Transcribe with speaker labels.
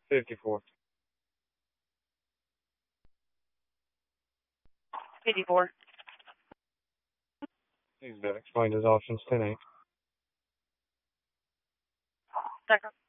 Speaker 1: 54.
Speaker 2: 54.
Speaker 1: He's been explained his options 10-8.
Speaker 2: Second.